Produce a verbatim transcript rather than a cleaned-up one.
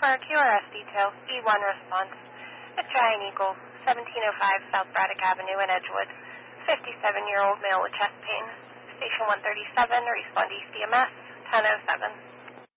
for our Q R S detail, E one response. A Giant Eagle, seventeen oh five South Braddock Avenue in Edgewood. fifty-seven-year-old male with chest pain. Station one thirty-seven, respond East E M S, ten oh seven.